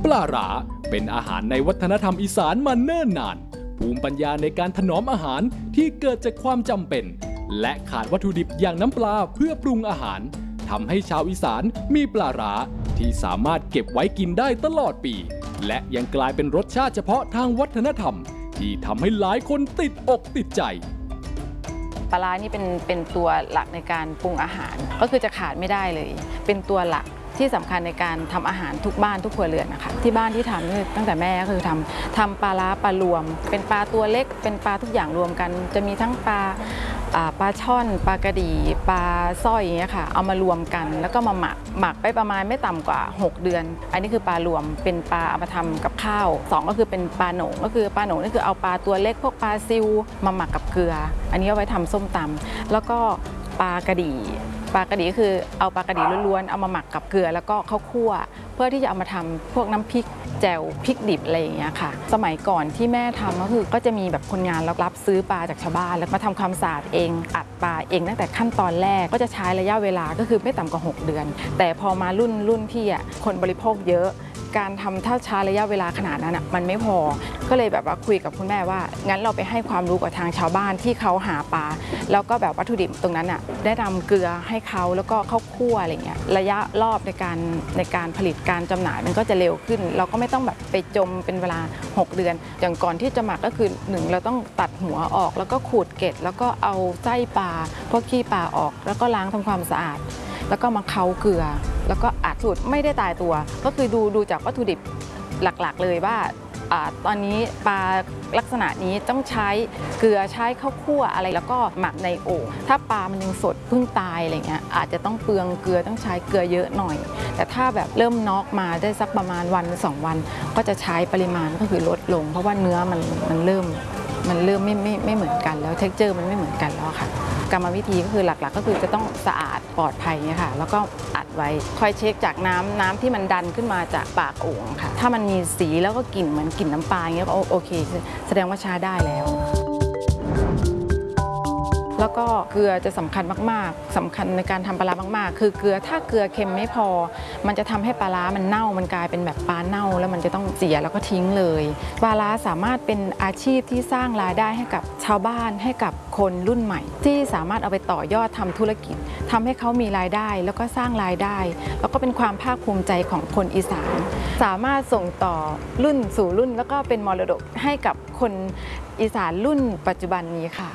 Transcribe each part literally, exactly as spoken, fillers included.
ลาร้าเป็นอาหารในวัฒนธรรมอีสานมาเนิ่นนานภูมิปัญญาในการถนอมอาหารที่เกิดจากความจำเป็นและขาดวัตถุดิบอย่างน้ำปลาเพื่อปรุงอาหารทำให้ชาวอีสานมีปลาร้าที่สามารถเก็บไว้กินได้ตลอดปีและยังกลายเป็นรสชาติเฉพาะทางวัฒนธรรมที่ทำให้หลายคนติดอกติดใจปลาร้านี่เป็นเป็นตัวหลักในการปรุงอาหารก็คือจะขาดไม่ได้เลยเป็นตัวหลักที่สำคัญในการทำอาหารทุกบ้านทุกครัวเรือนนะคะที่บ้านที่ทำตั้งแต่แม่ก็คือทำทำปลาร้าปลารวมเป็นปลาตัวเล็กเป็นปลาทุกอย่างรวมกันจะมีทั้งปลาปลาช่อนปลากระดีปลาสร้อยอย่างเงี้ยค่ะเอามารวมกันแล้วก็มาหมักหมักไปประมาณไม่ต่ำกว่าหกเดือนอันนี้คือปลารวมเป็นปลาเอามาทำกับข้าวสองก็คือเป็นปลาโหนงก็คือปลาโหนงนี่คือเอาปลาตัวเล็กพวกปลาซิวมาหมักกับเกลืออันนี้เอาไว้ทำส้มตำแล้วก็ปลากระดีปลากระดีคือเอาปลากระดีล้วนๆเอามาหมักกับเกลือแล้วก็ข้าวคั่วเพื่อที่จะเอามาทำพวกน้ำพริกแจ่วพริกดิบอะไรอย่างเงี้ยค่ะสมัยก่อนที่แม่ทำก็คือก็จะมีแบบคนงานรับซื้อปลาจากชาวบ้านแล้วมาทำความสะอาดเองอัดปลาเองตั้งแต่ขั้นตอนแรกก็จะใช้ระยะเวลาก็คือไม่ต่ำกว่าหกเดือนแต่พอมารุ่นรุ่นพี่อ่ะคนบริโภคเยอะการทำถ้าช้าระยะเวลาขนาดนั้นอ่ะมันไม่พอก็เลยแบบว่าคุยกับคุณแม่ว่างั้นเราไปให้ความรู้กับทางชาวบ้านที่เขาหาปลาแล้วก็แบบวัตถุดิบตรงนั้นอ่ะได้นำเกลือให้เขาแล้วก็ข้าวคั่วอะไรเงี้ยระยะรอบในการในการผลิตการจำหน่ายมันก็จะเร็วขึ้นเราก็ไม่ต้องแบบไปจมเป็นเวลาหกเดือนอย่างก่อนที่จะหมักก็คือหนึ่งเราต้องตัดหัวออกแล้วก็ขูดเกล็ดแล้วก็เอาไส้ปลาพวกขี้ปลาออกแล้วก็ล้างทำความสะอาดแล้วก็มาเค้าเกลือแล้วก็อัดสูตรไม่ได้ตายตัวก็คือดูดูจากวัตถุดิบหลักๆเลยว่าตอนนี้ปลาลักษณะนี้ต้องใช้เกลือใช้ข้าวคั่วอะไรแล้วก็หมักในโอ่งถ้าปลามันยังสดเพิ่งตายอะไรเงี้ยอาจจะต้องเปลืองเกลือต้องใช้เกลือเยอะหน่อยแต่ถ้าแบบเริ่มน็อกมาได้สักประมาณวันหรือสองวันก็จะใช้ปริมาณก็คือลดลงเพราะว่าเนื้อมันมันเริ่มมันเริ่มไม่ไม่ไม่เหมือนกันแล้วเท็กเจอร์มันไม่เหมือนกันแล้วค่ะกรรมวิธีก็คือหลักๆก็คือจะต้องสะอาดปลอดภัยเนี่ยค่ะแล้วก็อัดไว้คอยเช็คจากน้ำน้ำที่มันดันขึ้นมาจากปากโอ่งค่ะถ้ามันมีสีแล้วก็กลิ่นเหมือนกลิ่นน้ำปลาอย่างเงี้ยก็โอเคแสดงว่าใช้ได้แล้วแล้วก็เกลือจะสำคัญมากๆสำคัญในการทำปลาร้ามากๆคือเกลือถ้าเกลือเค็มไม่พอมันจะทำให้ปลาร้ามันเน่ามันกลายเป็นแบบปลาเน่าแล้วมันจะต้องเสียแล้วก็ทิ้งเลยปลาร้าสามารถเป็นอาชีพที่สร้างรายได้ให้กับชาวบ้านให้กับคนรุ่นใหม่ที่สามารถเอาไปต่อยอดทำธุรกิจทำให้เขามีรายได้แล้วก็สร้างรายได้แล้วก็เป็นความภาคภูมิใจของคนอีสานสามารถส่งต่อรุ่นสู่รุ่นแล้วก็เป็นมรดกให้กับคนอีสานรุ่นปัจจุบันนี้ค่ะ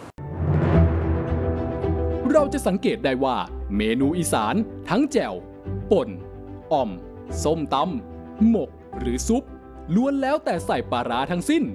เราจะสังเกตได้ว่าเมนูอีสานทั้งแจ่วป่นอ่อมส้มตำหมกหรือซุปล้วนแล้วแต่ใส่ปลาร้าทั้งสิ้น